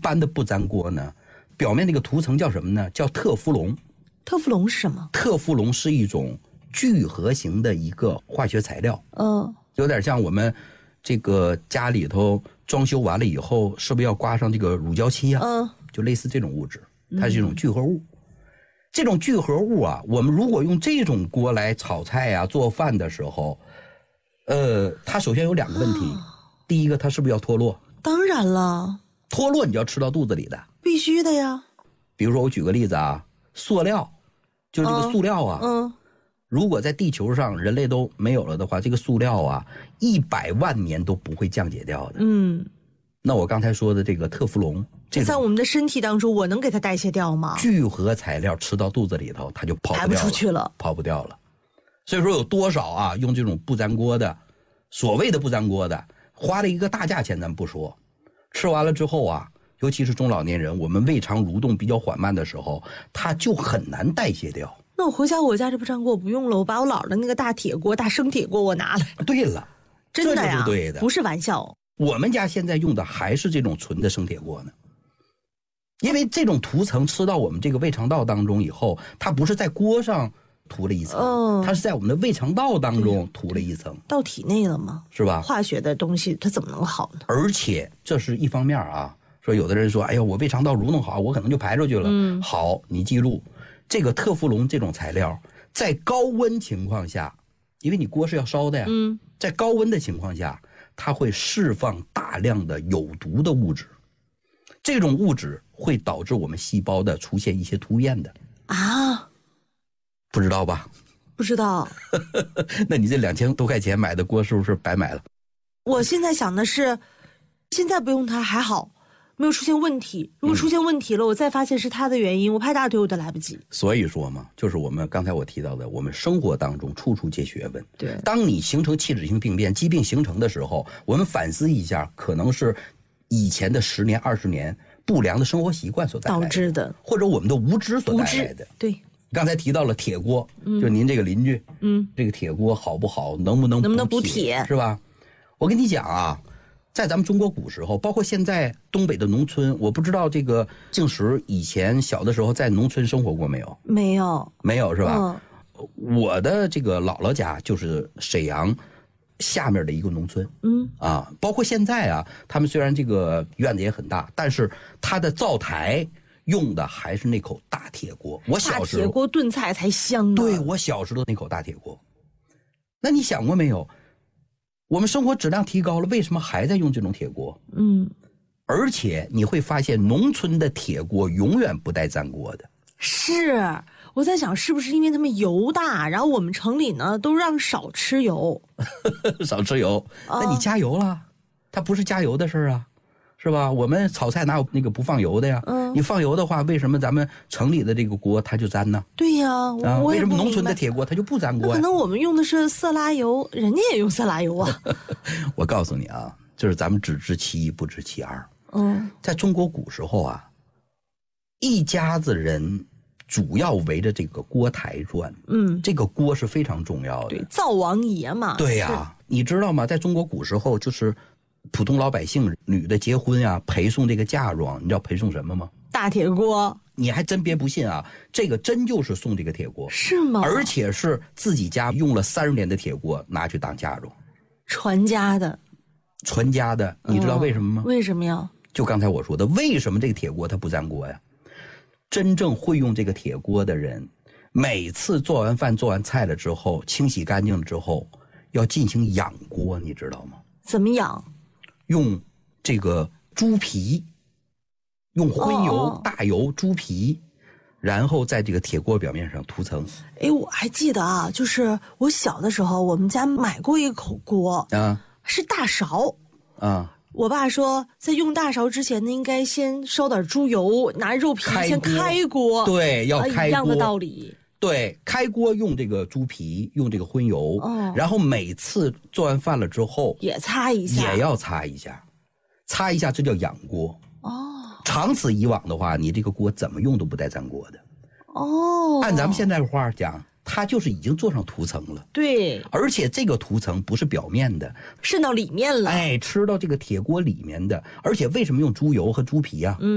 般的不粘锅呢，表面那个涂层叫什么呢？叫特氟龙。 特氟龙是什么？ 特氟龙是一种聚合型的一个化学材料，有点像我们这个家里头装修完了以后，是不是要刮上这个乳胶漆啊？就类似这种物质，它是一种聚合物。这种聚合物啊，我们如果用这种锅来炒菜啊、做饭的时候，它首先有2个问题。第一个，它是不是要脱落？ 当然了， 脱落你就要吃到肚子里的， 必须的呀。 比如说我举个例子啊，塑料，就是这个塑料啊，如果在地球上人类都没有了的话，这个塑料啊，100万年都不会降解掉的。那我刚才说的这个特氟龙， 在我们的身体当中，我能给它代谢掉吗？ 聚合材料吃到肚子里头，它就排不出去了， 跑不掉了。所以说有多少啊，用这种不粘锅的，所谓的不粘锅的，花了一个大价钱咱不说，吃完了之后啊，尤其是中老年人，我们胃肠蠕动比较缓慢的时候，它就很难代谢掉。 那我回家我家这不粘锅我不用了，我把我姥的那个大铁锅、大生铁锅我拿来。 对了， 真的呀， 这就是对的， 不是玩笑。 我们家现在用的还是这种纯的生铁锅呢，因为这种涂层吃到我们这个胃肠道当中以后，它不是在锅上涂了一层，它是在我们的胃肠道当中涂了一层， 到体内了吗？ 是吧？ 化学的东西它怎么能好呢？ 而且这是一方面啊，说有的人说，哎呀，我胃肠道蠕动好，我可能就排出去了。好，你记住，这个特氟龙这种材料，在高温情况下，因为你锅是要烧的呀，在高温的情况下，它会释放大量的有毒的物质，这种物质会导致我们细胞的出现一些突变的啊， 不知道吧？ 不知道。 那你这2000多块钱买的锅是不是白买了？ 我现在想的是，现在不用它还好，没有出现问题。如果出现问题了，我再发现是它的原因，我拍大腿我都来不及。 所以说嘛，就是我们刚才我提到的，我们生活当中处处皆学问。 对， 当你形成器质性病变、疾病形成的时候，我们反思一下，可能是以前的10年、20年不良的生活习惯所带来的导致的， 或者我们的无知所带来的。 对， 刚才提到了铁锅，就您这个邻居，这个铁锅好不好，能不能补铁，是吧？我跟你讲啊，在咱们中国古时候，包括现在东北的农村，我不知道这个静石以前小的时候在农村生活过没有？ 没有， 没有是吧？我的这个姥姥家就是沈阳下面的一个农村，包括现在啊，他们虽然这个院子也很大，但是它的灶台用的还是那口大铁锅。我小时候大铁锅炖菜才香呢。 对，我小时候那口大铁锅。那你想过没有？我们生活质量提高了，为什么还在用这种铁锅？而且你会发现，农村的铁锅永远不带粘锅的。 是，我在想是不是因为他们油大，然后我们城里呢都让少吃油。 少吃油，那你加油了，它不是加油的事儿啊，是吧？我们炒菜哪有那个不放油的呀？你放油的话，为什么咱们城里的这个锅它就粘呢？ 对呀， 为什么农村的铁锅它就不粘锅呀？ 可能我们用的是色拉油，人家也用色拉油啊。 我告诉你啊，就是咱们只知其一不知其二。在中国古时候啊，一家子人主要围着这个锅台转，这个锅是非常重要的。 对，灶王爷嘛。 对呀，你知道吗？在中国古时候，就是普通老百姓女的结婚啊，陪送这个嫁妆，你知道陪送什么吗？ 大铁锅。 你还真别不信啊，这个真就是送这个铁锅。 是吗？ 而且是自己家用了30年的铁锅拿去当嫁妆， 传家的。 传家的，你知道为什么吗？ 为什么呀？ 就刚才我说的，为什么这个铁锅它不粘锅呀？真正会用这个铁锅的人，每次做完饭做完菜了之后，清洗干净了之后，要进行养锅，你知道吗？ 怎么养？ 用这个猪皮，用荤油、大油、猪皮，然后在这个铁锅表面上涂层。 我还记得啊，就是我小的时候，我们家买过一口锅啊，是大勺啊。我爸说，在用大勺之前呢，应该先烧点猪油，拿肉皮先开锅。对， 要开锅。 一样的道理。 对，开锅用这个猪皮，用这个荤油，然后每次做完饭了之后也擦一下， 也要擦一下，擦一下，这叫养锅。长此以往的话，你这个锅怎么用都不带粘锅的。按咱们现在的话讲，它就是已经做上涂层了。 对， 而且这个涂层不是表面的， 渗到里面了。 吃到这个铁锅里面的。而且为什么用猪油和猪皮啊？